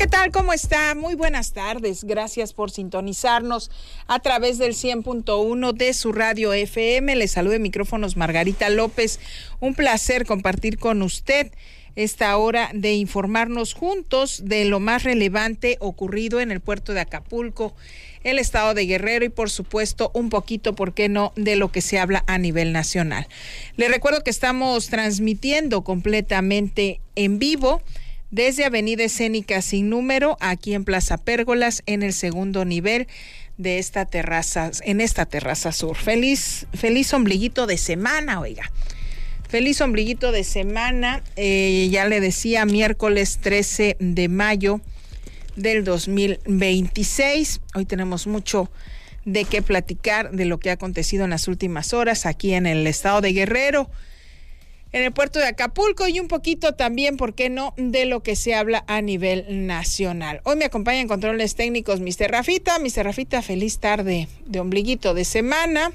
¿Qué tal? ¿Cómo está? Muy buenas tardes. Gracias por sintonizarnos a través del 100.1 de su radio FM. Les saluda en micrófonos Margarita López. Un placer compartir con usted esta hora de informarnos juntos de lo más relevante ocurrido en el puerto de Acapulco, el estado de Guerrero y por supuesto un poquito, ¿por qué no?, de lo que se habla a nivel nacional. Les recuerdo que estamos transmitiendo completamente en vivo desde Avenida Escénica Sin Número, aquí en Plaza Pérgolas, en el segundo nivel de esta terraza, en esta terraza sur. Feliz ombliguito de semana, oiga. Feliz ombliguito de semana, ya le decía, miércoles 13 de mayo del 2026. Hoy tenemos mucho de qué platicar de lo que ha acontecido en las últimas horas aquí en el estado de Guerrero, en el puerto de Acapulco y un poquito también, ¿por qué no?, de lo que se habla a nivel nacional. Hoy me acompaña en controles técnicos Mr. Rafita. Mr. Rafita, feliz tarde de ombliguito de semana.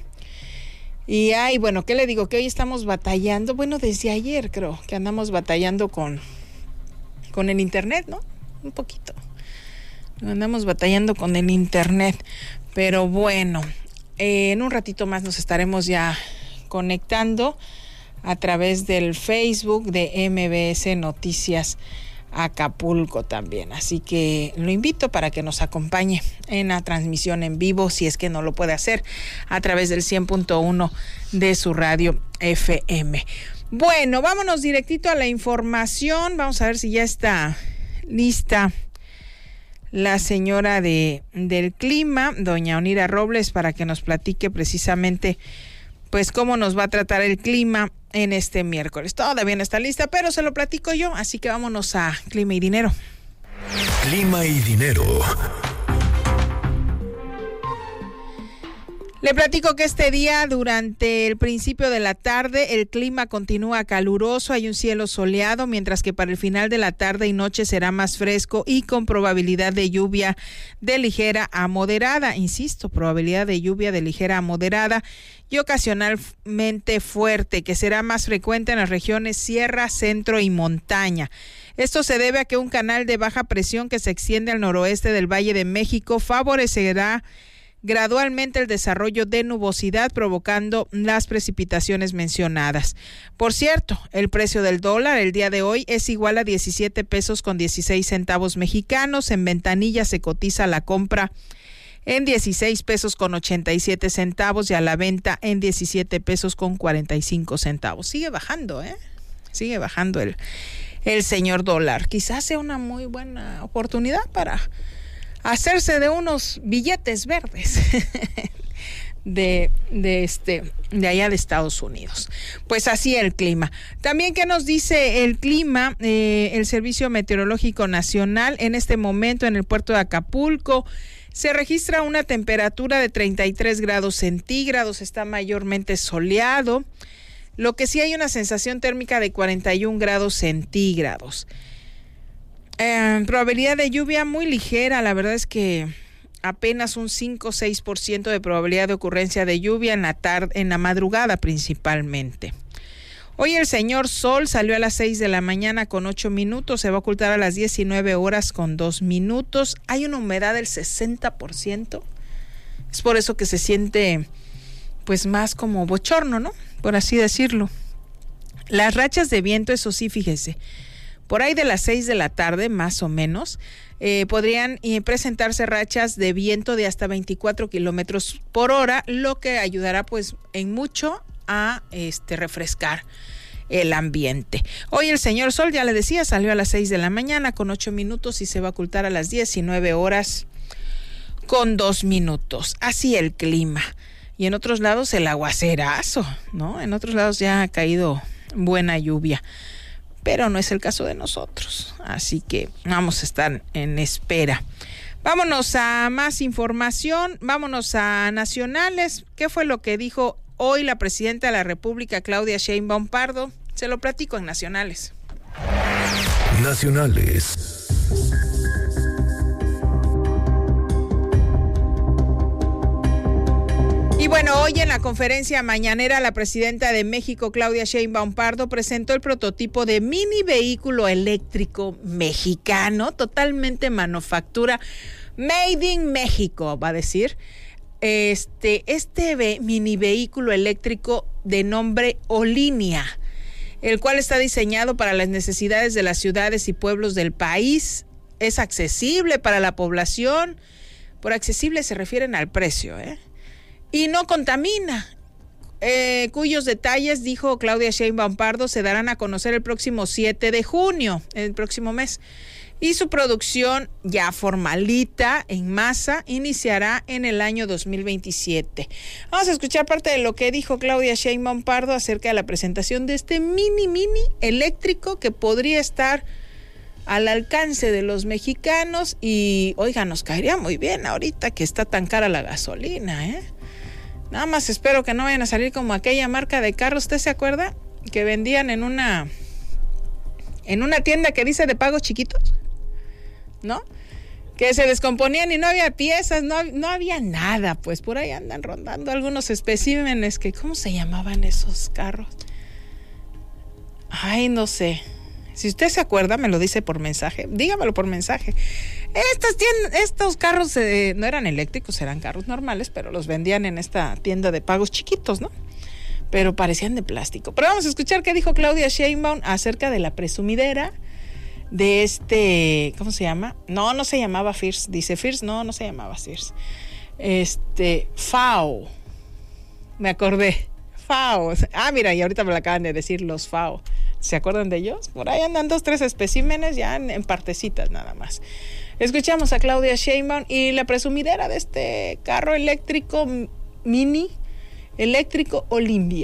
Y bueno, ¿qué le digo? Que hoy estamos batallando, bueno, desde ayer creo que andamos batallando con el internet, ¿no? Un poquito. Andamos batallando con el internet, pero bueno, en un ratito más nos estaremos ya conectando a través del Facebook de MBS Noticias Acapulco también. Así que lo invito para que nos acompañe en la transmisión en vivo, si es que no lo puede hacer, a través del 100.1 de su radio FM. Bueno, vámonos directito a la información. Vamos a ver si ya está lista la señora del clima, doña Onira Robles, para que nos platique precisamente pues cómo nos va a tratar el clima en este miércoles. Todavía no está lista, pero se lo platico yo, así que vámonos a Clima y Dinero. Clima y Dinero. Le platico que este día, durante el principio de la tarde, el clima continúa caluroso, hay un cielo soleado, mientras que para el final de la tarde y noche será más fresco y con probabilidad de lluvia de ligera a moderada. Insisto, probabilidad de lluvia de ligera a moderada y ocasionalmente fuerte, que será más frecuente en las regiones sierra, centro y montaña. Esto se debe a que un canal de baja presión que se extiende al noroeste del Valle de México favorecerá gradualmente el desarrollo de nubosidad, provocando las precipitaciones mencionadas. Por cierto, el precio del dólar el día de hoy es igual a 17 pesos con 16 centavos mexicanos. En ventanilla se cotiza la compra en 16 pesos con 87 centavos y a la venta en 17 pesos con 45 centavos. Sigue bajando, sigue bajando el señor dólar. Quizás sea una muy buena oportunidad para hacerse de unos billetes verdes de allá de Estados Unidos. Pues así el clima. También, ¿qué nos dice el clima? El Servicio Meteorológico Nacional, en este momento en el puerto de Acapulco se registra una temperatura de 33 grados centígrados, está mayormente soleado, lo que sí hay una sensación térmica de 41 grados centígrados. Probabilidad de lluvia muy ligera, la verdad es que apenas un 5-6% de probabilidad de ocurrencia de lluvia en la tarde, en la madrugada principalmente. Hoy el señor Sol salió a las 6 de la mañana con 8 minutos, se va a ocultar a las 19 horas con 2 minutos. Hay una humedad del 60%. Es por eso que se siente pues más como bochorno, ¿no? Por así decirlo. Las rachas de viento, eso sí, fíjese, por ahí de las 6 de la tarde, más o menos, podrían presentarse rachas de viento de hasta 24 kilómetros por hora, lo que ayudará pues en mucho a refrescar el ambiente. Hoy el señor Sol, ya le decía, salió a las 6 de la mañana con 8 minutos y se va a ocultar a las 19 horas con 2 minutos. Así el clima. Y en otros lados el aguacerazo, ¿no? En otros lados ya ha caído buena lluvia, pero no es el caso de nosotros, así que vamos a estar en espera. Vámonos a más información, vámonos a nacionales. ¿Qué fue lo que dijo hoy la presidenta de la República, Claudia Sheinbaum Pardo? Se lo platico en nacionales. Nacionales. Y bueno, hoy en la conferencia mañanera, la presidenta de México, Claudia Sheinbaum Pardo, presentó el prototipo de mini vehículo eléctrico mexicano, totalmente manufactura, made in México, va a decir. Mini vehículo eléctrico de nombre Olinia, el cual está diseñado para las necesidades de las ciudades y pueblos del país. Es accesible para la población. Por accesible se refieren al precio, y no contamina, cuyos detalles, dijo Claudia Sheinbaum Pardo, se darán a conocer el próximo 7 de junio, el próximo mes. Y su producción ya formalita, en masa, iniciará en el año 2027. Vamos a escuchar parte de lo que dijo Claudia Sheinbaum Pardo acerca de la presentación de este mini eléctrico que podría estar al alcance de los mexicanos. Y, oiga, nos caería muy bien ahorita que está tan cara la gasolina, Nada más espero que no vayan a salir como aquella marca de carros, ¿usted se acuerda? Que vendían en una tienda que dice de pagos chiquitos, ¿no? Que se descomponían y no había piezas, no había nada, pues por ahí andan rondando algunos especímenes que, ¿cómo se llamaban esos carros? Ay, no sé. Si usted se acuerda, me lo dice por mensaje, dígamelo por mensaje. Estos carros no eran eléctricos, eran carros normales, pero los vendían en esta tienda de pagos chiquitos, ¿no? Pero parecían de plástico. Pero vamos a escuchar qué dijo Claudia Sheinbaum acerca de la presumidera de ¿cómo se llama? No se llamaba Fierce, dice Fierce, no se llamaba Fierce. FAO. Me acordé. FAO. Mira, y ahorita me lo acaban de decir los FAO. ¿Se acuerdan de ellos? Por ahí andan 2-3 especímenes ya en partecitas nada más. Escuchamos a Claudia Sheinbaum y la presumidera de este carro eléctrico mini eléctrico Olinia.